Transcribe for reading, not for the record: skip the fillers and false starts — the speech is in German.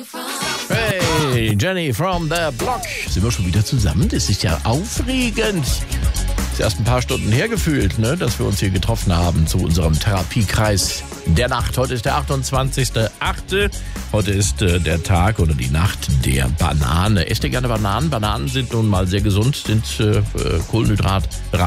Hey, Jenny from the Block. Sind wir schon wieder zusammen? Das ist ja aufregend. Ist erst ein paar Stunden hergefühlt, ne, dass wir uns hier getroffen haben zu unserem Therapiekreis der Nacht. Heute ist der 28.08. Heute ist der Tag oder die Nacht der Banane. Esst ihr gerne Bananen? Bananen sind nun mal sehr gesund, sind kohlenhydratreich.